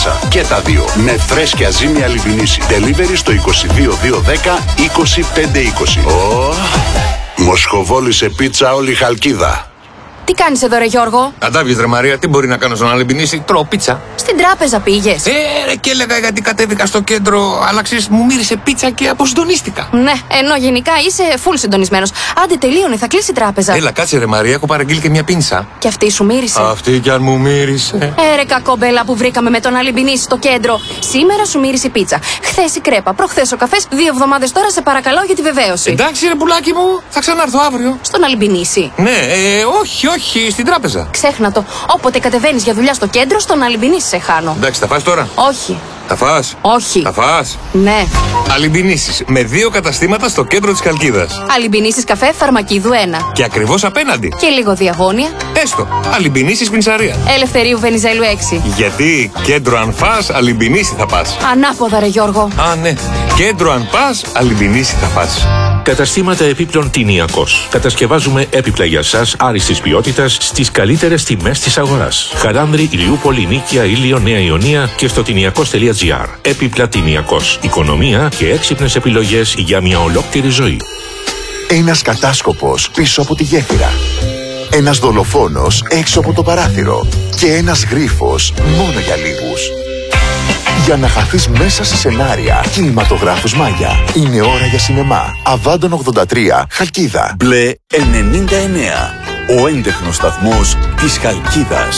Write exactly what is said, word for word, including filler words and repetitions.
πίτσα. Και τα δύο με φρέσκια ζύμη Αλιμπινίση. Delivery στο είκοσι δύο δύο δέκα είκοσι πέντε είκοσι. Oh. Μοσχοβόλησε πίτσα όλη η Χαλκίδα. Τι κάνεις εδώ, ρε Γιώργο? Αντάβιες, ρε Μαρία, τι μπορεί να κάνω στον Αλιμπινίση? Τρώω πίτσα. Στην τράπεζα πήγες? Ε, ρε, και έλεγα γιατί κατέβηκα στο κέντρο, αλλά ξέρεις, μου μύρισε πίτσα και αποσυντονίστηκα. Ναι, ενώ γενικά είσαι full συντονισμένος. Άντε, τελείωνε, θα κλείσει η τράπεζα. Έλα, κάτσε, ρε Μαρία, έχω παραγγείλει και μια πίνσα. Και αυτή σου μύρισε? Αυτή κι αν μου μύρισε. Ε, ρε κακόμπελα που βρήκαμε με τον Αλιμπινίση στο κέντρο. Σήμερα σου μύρισε η πίτσα. Χθες η κρέπα, προχθές ο καφές, δύο εβδομάδες τώρα σε παρακαλώ για τη βεβαίωση. Εντάξει, ρε πουλάκι μου, θα ξανάρθω αύριο. Στον Αλιμπινίση? Ναι, ε, όχι, όχι, στην τράπεζα. Ξέχνα το. Όποτε κατεβαίνεις για δουλειά στο κέντρο, στον Αλιμπινίση σε χάνω. Εντάξει, θα φας τώρα? Όχι. Θα φας? Όχι. Θα φας? Ναι. Αλιμπινίσεις με δύο καταστήματα στο κέντρο της Χαλκίδας. Αλιμπινίσεις καφέ Φαρμακίδου ένα. Και ακριβώς απέναντι. Και λίγο διαγώνια. Έστω. Αλιμπινίσεις πινσαρία. Ελευθερίου Βενιζέλου έξι. Γιατί κέντρο αν φας, Αλιμπινίση θα πας. Ανάποδα, ρε Γιώργο. Α, ναι. Κέντρο αν πας, Αλιμπινίση θα πας. Καταστήματα επίπλων Τινιακός. Κατασκευάζουμε έπιπλα για σας άριστης ποιότητας στις καλύτερες τιμές της αγοράς. Χαράνδρη, Ηλιούπολη, Νίκαια, Ήλιο, Νέα Ιωνία και στο τινιακός τελεία τζι άρ. Έπιπλα Τινιακός. Οικονομία και έξυπνες επιλογές για μια ολόκληρη ζωή. Ένας κατάσκοπος πίσω από τη γέφυρα. Ένας δολοφόνος έξω από το παράθυρο. Και ένας γρίφος μόνο για λίγους. Για να χαθείς μέσα σε σενάρια κινηματογράφους Μάγια. Είναι ώρα για σινεμά. Αβάντων ογδόντα τρία, Χαλκίδα. Μπλε ενενήντα εννέα. Ο έντεχνος σταθμός της Χαλκίδας.